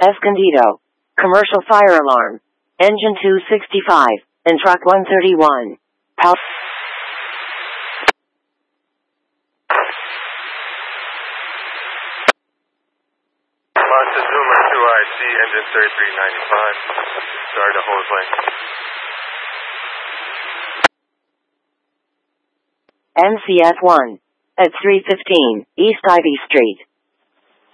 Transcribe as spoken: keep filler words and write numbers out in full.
Escondido. Commercial fire alarm. Engine two sixty-five. And truck one thirty-one. Power. Monster Zoomer two I C, engine thirty-three ninety-five. Sorry to hold lane. N C F one. At three fifteen, East Ivy Street.